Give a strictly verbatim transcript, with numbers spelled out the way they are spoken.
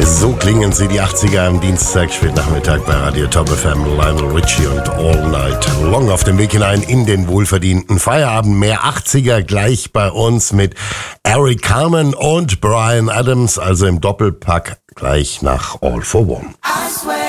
So klingen sie, die achtziger am Dienstag, Spätnachmittag bei Radio Top F M. Lionel Richie und All Night Long auf dem Weg hinein in den wohlverdienten Feierabend. Mehr achtziger gleich bei uns mit Eric Carmen und Bryan Adams, also im Doppelpack gleich nach All for One.